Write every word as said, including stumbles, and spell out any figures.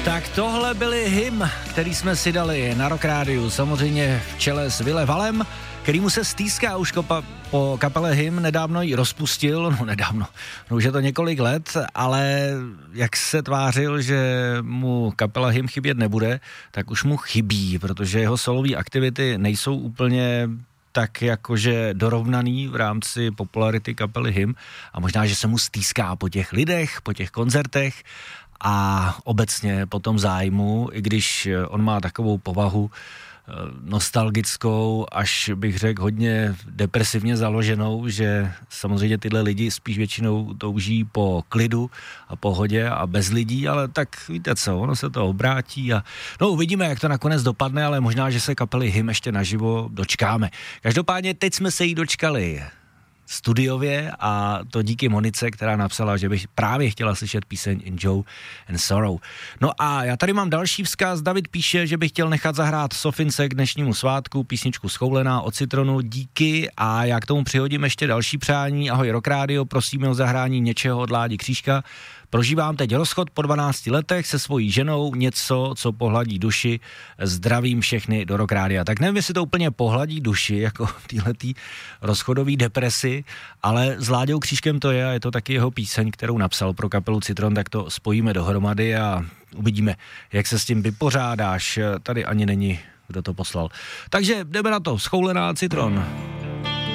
Tak tohle byly Him, který jsme si dali na Rock Rádiu, samozřejmě v čele s Ville Valem, kterýmu se stýská už kopa, po kapele Him, nedávno ji rozpustil, no nedávno, no už je to několik let, ale jak se tvářil, že mu kapela Him chybět nebude, tak už mu chybí, protože jeho solový aktivity nejsou úplně tak jakože dorovnaný v rámci popularity kapely Him a možná, že se mu stýská po těch lidech, po těch koncertech a obecně po tom zájmu, i když on má takovou povahu nostalgickou, až bych řekl hodně depresivně založenou, že samozřejmě tyhle lidi spíš většinou touží po klidu a pohodě a bez lidí, ale tak víte co, ono se to obrátí a no uvidíme, jak to nakonec dopadne, ale možná, že se kapely Him ještě naživo dočkáme. Každopádně teď jsme se jí dočkali studiově a to díky Monice, která napsala, že bych právě chtěla slyšet píseň In Joy and Sorrow. No a já tady mám další vzkaz. David píše, že by chtěl nechat zahrát Sofince k dnešnímu svátku písničku Schoulená od Citronu. Díky a já k tomu přihodím ještě další přání. Ahoj Rock Radio, prosíme o zahrání něčeho od Ládi Křížka. Prožívám teď rozchod po dvanácti letech se svojí ženou, něco, co pohladí duši. Zdravím všechny do Rock Rádia. Tak nevím, jestli to úplně pohladí duši, jako týhletý rozchodový depresi, ale s Láďou Křížkem to je a je to taky jeho píseň, kterou napsal pro kapelu Citron, tak to spojíme dohromady a uvidíme, jak se s tím vypořádáš. Tady ani není, kdo to poslal. Takže jdeme na to. Schoulená Citron.